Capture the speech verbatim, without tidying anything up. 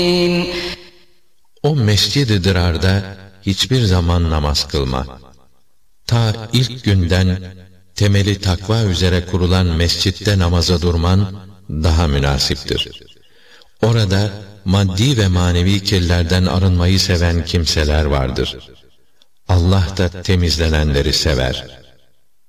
O Mescid-i Dirar'da hiçbir zaman namaz kılma. Ta ilk günden temeli takva üzere kurulan mescitte namaza durman daha münasiptir. Orada maddi ve manevi kirlerden arınmayı seven kimseler vardır. Allah da temizlenenleri sever.